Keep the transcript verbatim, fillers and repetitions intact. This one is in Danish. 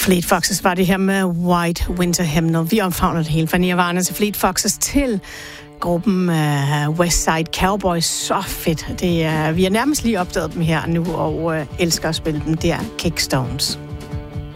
Fleet Foxes var det her med White Winter Hymnal. Vi omfavner det hele fra Nirvana til Fleet Foxes til gruppen uh, West Side Cowboys. Så fedt. Det er, vi har nærmest lige opdaget dem her nu og uh, elsker at spille dem. Det er Kickstones.